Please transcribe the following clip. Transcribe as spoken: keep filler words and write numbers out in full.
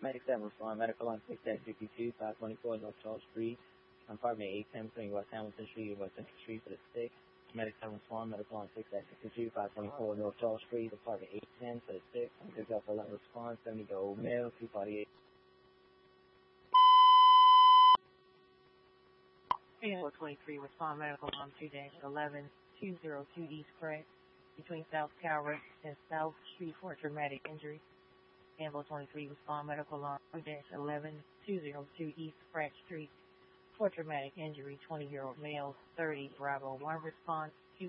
Medic seven respond. Medical on six dash fifty-two, five twenty-four North Charles Street. Apartment eight ten between West Hamilton Street and West Central Street for the six. Medic seven respond. Medical on six dash fifty-two, five twenty-four North Charles Street. Apartment eight ten for the six. I'm picked up for eleven response. seventy go old male, two forty-eight. four twenty-three respond. Medical on two dash eleven two oh two East Craig between South Calvert and South Street for a traumatic injury. Ambulance twenty-three respond. Medical on two dash eleven two oh two East Pratt Street for traumatic injury. twenty year old male, thirty Bravo one response.